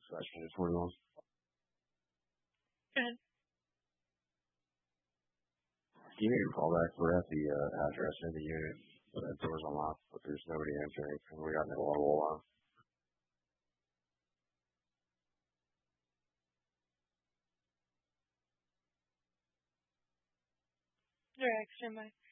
question. It's one of those. Good. You need to call back. We're at the address in the unit. The door's unlocked, but there's nobody answering, and we got no wall on. You're extra, Mike.